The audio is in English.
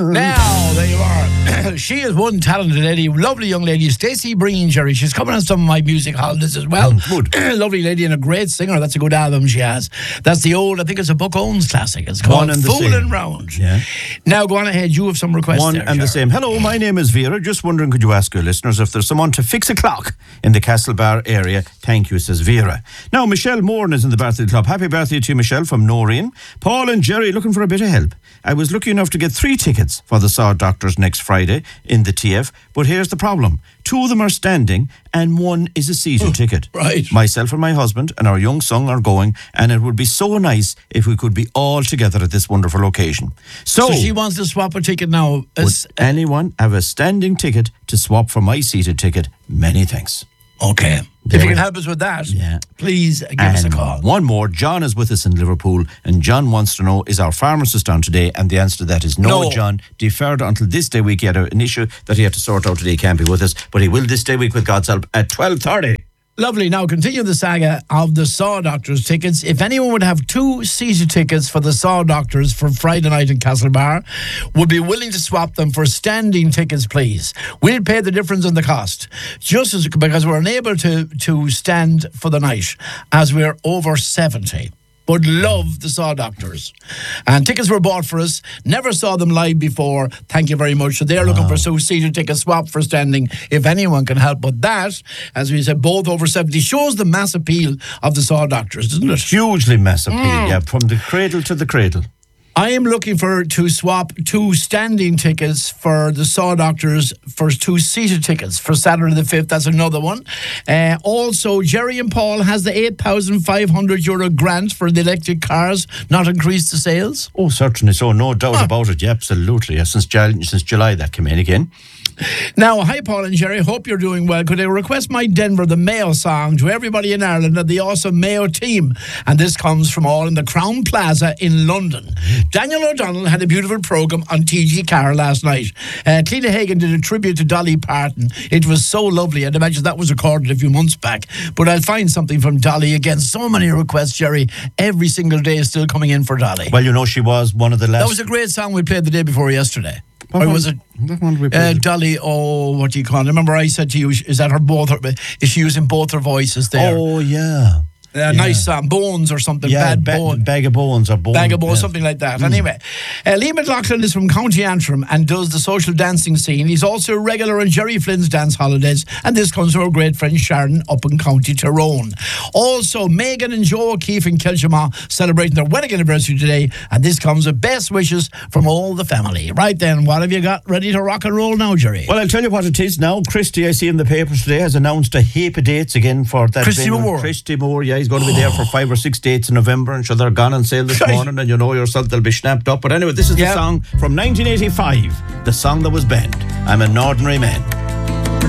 Now, there you are. She is one talented lady, lovely young lady, Stacey Breen, Jerry. She's coming on some of my music holidays as well. Good. Lovely lady and a great singer. That's a good album she has. That's the old, I think it's a Buck Owens classic. It's called Foolin' Round. Yeah. Now, go on ahead. You have some requests One there, and the same. Hello, my name is Vera. Just wondering, could you ask your listeners if there's someone to fix a clock in the Castlebar area? Thank you, says Vera. Now, Michelle Moran is in the birthday club. Happy birthday to you, Michelle, from Noreen. Paul and Jerry looking for a bit of help. I was lucky enough to get 3 tickets for the Saw Doctors next Friday in the TF, but here's the problem. 2 of them are standing and 1 is a season ticket. Right. Myself and my husband and our young son are going, and it would be so nice if we could be all together at this wonderful location. So she wants to swap a ticket now. Would anyone have a standing ticket to swap for my seated ticket? Many thanks. Okay. If you can help us with that, please give us a call. One more. John is with us in Liverpool, and John wants to know, is our pharmacist on today? And the answer to that is no. John. Deferred until this day week. He had an issue that he had to sort out today. He can't be with us, but he will this day week with God's help at 12:30. Lovely. Now, continue the saga of the Saw Doctors tickets. If anyone would have 2 season tickets for the Saw Doctors for Friday night in Castlebar, would be willing to swap them for standing tickets, please. We'll pay the difference in the cost, because we're unable to stand for the night, as we're over 70. Would love the Saw Doctors. And tickets were bought for us. Never saw them live before. Thank you very much. So they're looking for 2-seater ticket swap for standing. If anyone can help with that, as we said, both over 70, shows the mass appeal of the Saw Doctors, doesn't it? Hugely mass appeal, yeah, from the cradle to the cradle. I am looking to swap 2 standing tickets for the Saw Doctors for 2-seater tickets for Saturday the 5th. That's another one. Also, Jerry and Paul has the €8,500 grant for the electric cars not increased the sales. Oh, certainly so. No doubt about it. Yeah, absolutely. Yeah, since July that came in again. Now, hi Paul and Jerry, hope you're doing well. Could I request my Denver the Mayo song to everybody in Ireland and the awesome Mayo team? And this comes from all in the Crown Plaza in London. Daniel O'Donnell had a beautiful programme on TG Carr last night. Cleta Hagan did a tribute to Dolly Parton. It was so lovely. I'd imagine that was recorded a few months back. But I'll find something from Dolly again. So many requests, Jerry. Every single day is still coming in for Dolly. Well, you know, she was one of the last... That was a great song we played the day before yesterday. Or was it Dolly? Oh, what do you call it? Remember, I said to you, is she using both her voices there? Oh, yeah. Nice Bones or something. Yeah, Bag of Bones or Bones. Bag of Bones, something like that. Anyway, Lee McLaughlin is from County Antrim and does the social dancing scene. He's also a regular in Jerry Flynn's dance holidays, and this comes from our great friend Sharon up in County Tyrone. Also, Megan and Joe O'Keefe in Kilchama celebrating their wedding anniversary today, and this comes with best wishes from all the family. Right then, what have you got ready to rock and roll now, Jerry? Well, I'll tell you what it is now. Christy, I see in the papers today, has announced a heap of dates again for that. Christy Moore. Christy Moore, yeah. He's going to be there for 5 or 6 dates in November, and sure, they're gone on sale this morning, and you know yourself, they'll be snapped up. But anyway, this is the song from 1985, the song that was banned. I'm an Ordinary Man.